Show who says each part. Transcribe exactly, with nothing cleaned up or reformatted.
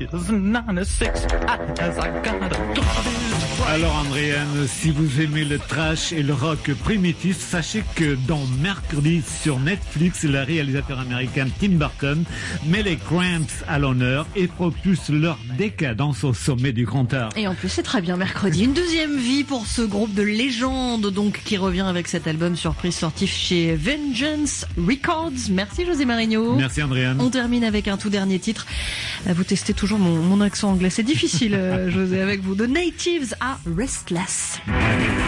Speaker 1: Alors Andréane, si vous aimez le trash et le rock primitif, sachez que dans Mercredi sur Netflix, le réalisateur américain Tim Burton met les Cramps à l'honneur et propulse leur décadence au sommet du grand art.
Speaker 2: Et en plus, c'est très bien Mercredi. Une deuxième vie pour ce groupe de légende, donc, qui revient avec cet album surprise sorti chez Vengeance Records. Merci José Marigno.
Speaker 1: Merci Andréane.
Speaker 2: On termine avec un tout dernier titre. Vous testez toujours mon, mon accent anglais. C'est difficile, José, avec vous. The Natives à Restless.